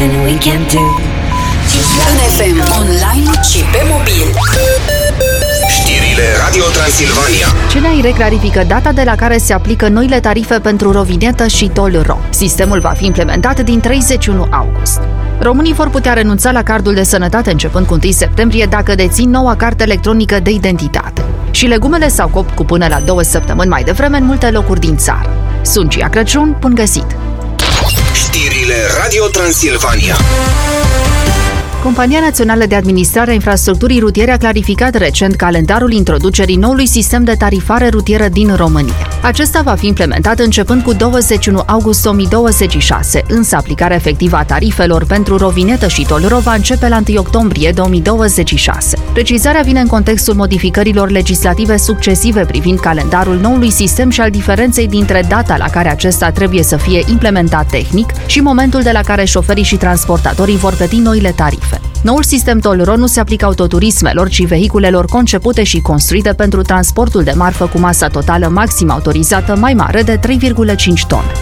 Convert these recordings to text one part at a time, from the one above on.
În FM, online și pe mobil. Știrile Radio Transilvania. CNAIR clarifică data de la care se aplică noile tarife pentru rovinetă și tol-ro. Sistemul va fi implementat din 31 august. Românii vor putea renunța la cardul de sănătate începând cu 1 septembrie dacă dețin noua carte electronică de identitate. Și legumele s-au copt cu până la 2 săptămâni mai devreme în multe locuri din țară. Sunt Cia Crăciun, bun găsit! Știrile Radio Transilvania. Compania Națională de Administrare a Infrastructurii Rutiere a clarificat recent calendarul introducerii noului sistem de tarifare rutieră din România. Acesta va fi implementat începând cu 21 august 2026, însă aplicarea efectivă a tarifelor pentru rovinetă și tol-ro va începe la 1 octombrie 2026. Precizarea vine în contextul modificărilor legislative succesive privind calendarul noului sistem și al diferenței dintre data la care acesta trebuie să fie implementat tehnic și momentul de la care șoferii și transportatorii vor plăti noile tarife. Noul sistem tol-ro nu se aplică autoturismelor, ci vehiculelor concepute și construite pentru transportul de marfă cu masă totală maximă autorizată mai mare de 3,5 tone.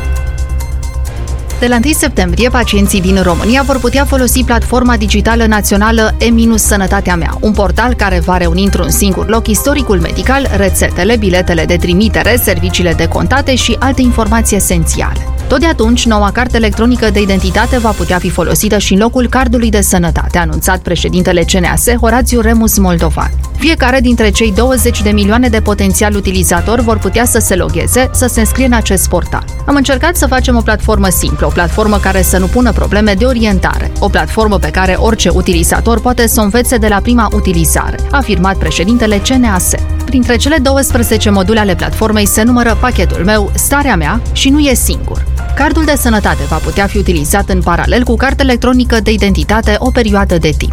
De la 1 septembrie, pacienții din România vor putea folosi platforma digitală națională E-Sănătatea Mea, un portal care va reuni într-un singur loc istoricul medical, rețetele, biletele de trimitere, serviciile de contate și alte informații esențiale. Tot de atunci, noua carte electronică de identitate va putea fi folosită și în locul cardului de sănătate, a anunțat președintele CNAS, Horațiu Remus Moldovan. Fiecare dintre cei 20 de milioane de potențiali utilizatori vor putea să se logheze, să se înscrie în acest portal. Am încercat să facem o platformă simplă, o platformă care să nu pună probleme de orientare, o platformă pe care orice utilizator poate să o învețe de la prima utilizare, a afirmat președintele CNAS. Printre cele 12 module ale platformei se numără Pachetul meu, Starea mea și Nu e singur. Cardul de sănătate va putea fi utilizat în paralel cu cartea electronică de identitate o perioadă de timp.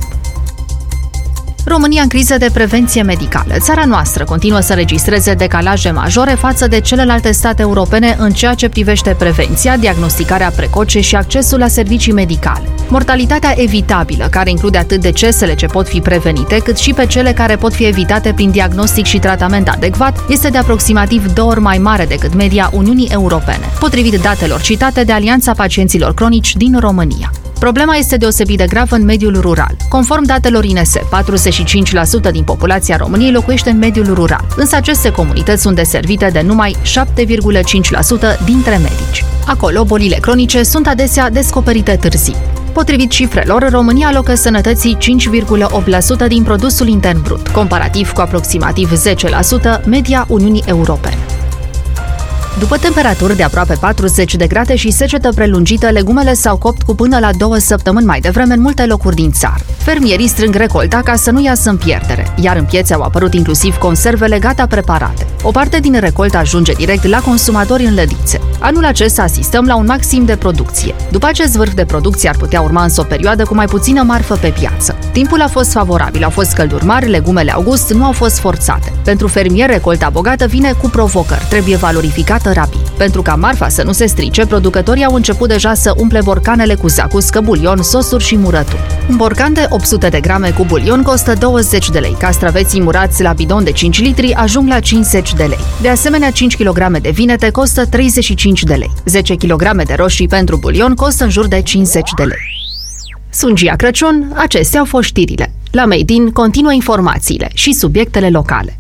România în criză de prevenție medicală. Țara noastră continuă să registreze decalaje majore față de celelalte state europene în ceea ce privește prevenția, diagnosticarea precoce și accesul la servicii medicale. Mortalitatea evitabilă, care include atât decesele ce pot fi prevenite, cât și pe cele care pot fi evitate prin diagnostic și tratament adecvat, este de aproximativ 2 ori mai mare decât media Uniunii Europene, potrivit datelor citate de Alianța Pacienților Cronici din România. Problema este deosebit de gravă în mediul rural. Conform datelor INS, 45% din populația României locuiește în mediul rural, însă aceste comunități sunt deservite de numai 7,5% dintre medici. Acolo, bolile cronice sunt adesea descoperite târziu. Potrivit cifrelor, România alocă sănătății 5,8% din produsul intern brut, comparativ cu aproximativ 10% media Uniunii Europene. După temperaturi de aproape 40 de grade și secetă prelungită, legumele s-au copt cu până la 2 săptămâni mai devreme în multe locuri din țară. Fermierii strâng recolta ca să nu iasă în pierdere, iar în piețe au apărut inclusiv conservele gata preparate. O parte din recoltă ajunge direct la consumatori în lădițe. Anul acesta asistăm la un maxim de producție. După acest vârf de producție ar putea urma însă o perioadă cu mai puțină marfă pe piață. Timpul a fost favorabil, au fost călduri mari, legumele august nu au fost forțate. Pentru fermier, recolta bogată vine cu provocări, trebuie valorificată rapid. Pentru ca marfa să nu se strice, producătorii au început deja să umple borcanele cu zacuscă, bulion, sosuri și murături. Un borcan de 800 de grame cu bulion costă 20 de lei. Castraveții murați la bidon de 5 litri ajung la 50 de lei. De asemenea, 5 kg de vinete costă 35 de lei. 10 kg de roșii pentru bulion costă în jur de 50 de lei. Sunt Gia Crăciun, acestea au fost știrile. La Made In continuă informațiile și subiectele locale.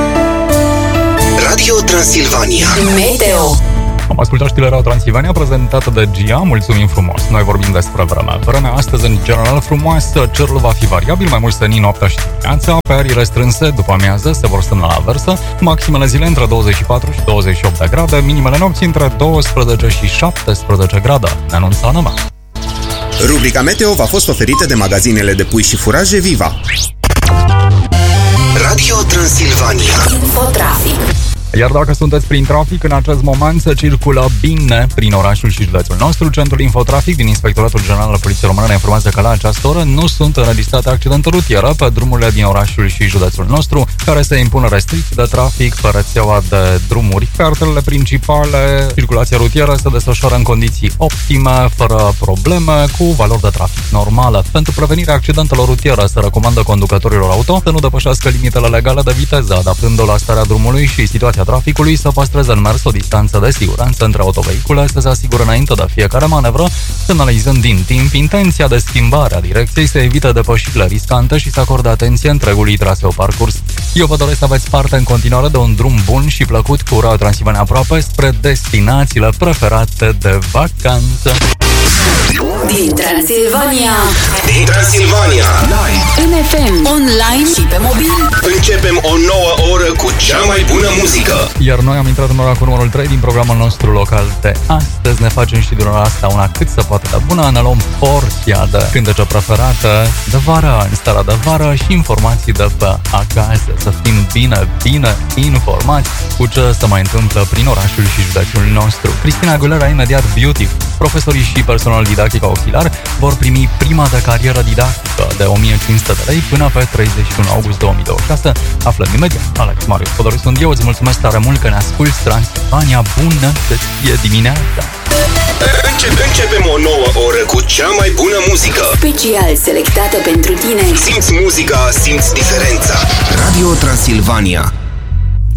Radio Transilvania. Meteo. Am ascultat știrile Radio Transilvania prezentată de Gia, mulțumim frumos. Noi vorbim despre vreme. Vremea astăzi în general frumoasă, cerul va fi variabil, mai mult senin noaptea și dimineața, pe arii restrânse după amiază se vor semna la aversă, maximele zile între 24 și 28 de grade, minimele nopții între 12 și 17 grade, ne anunță Anăma. Rubrica Meteo v-a fost oferită de magazinele de pui și furaje Viva. Radio Transilvania. Infotrafic. Iar dacă sunteți prin trafic, în acest moment se circulă bine prin orașul și județul nostru. Centrul Infotrafic din Inspectoratul General al Poliției Române ne informează că la această oră nu sunt înregistrate accidente rutiere pe drumurile din orașul și județul nostru, care se impun restricții de trafic pe rețeaua de drumuri. Pe arterele principale, circulația rutieră se desfășoară în condiții optime, fără probleme, cu valori de trafic normale. Pentru prevenirea accidentelor rutiere se recomandă conducătorilor auto să nu depășească limitele legale de viteză, adaptându-o la starea drumului și situația atenția traficului, să păstreze în mers o distanță de siguranță între autovehicule, să se asigure înainte de fiecare manevră, semnalizând din timp intenția de schimbare a direcției, să evite depășirile riscante și să acorde atenție întregului traseu parcurs. Eu vă doresc să aveți parte în continuare de un drum bun și plăcut cu Radio Transilvania aproape spre destinațiile preferate de vacanță. Din Transilvania, Live în FM, online și pe mobil. începem o nouă oră cu cea mai bună muzică. Iar noi am intrat în ora cu numărul 3 din programul nostru local de astăzi. Ne facem și din ora asta una cât se poate de bună. Ne luăm porția de cântece preferată de vară, în starea de vară și informații de pe acasă. Să fim bine informați cu ce se mai întâmplă prin orașul și județul nostru. Cristina Aguilera, imediat Beauty. Profesorii și personal didactic auxiliar vor primi prima de carieră didactică de 1500 de lei până pe 31 august 2026. Aflăm imediat. Alex Marius Podoriu sunt eu. Îți mulțumesc tare mult că ne asculti. Transilvania, bună să fie dimineața! Începem o nouă oră cu cea mai bună muzică. Special selectată pentru tine. Simți muzica, simți diferența. Radio Transilvania.